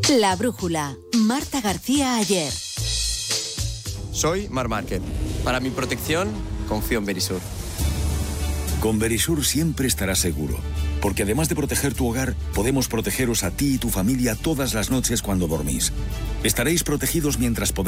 La brújula. Marta García Ayer. Soy Mar Márquez. Para mi protección, confío en Verisur. Con Verisur siempre estarás seguro, porque además de proteger tu hogar, podemos protegeros a ti y tu familia todas las noches cuando dormís. Estaréis protegidos mientras podáis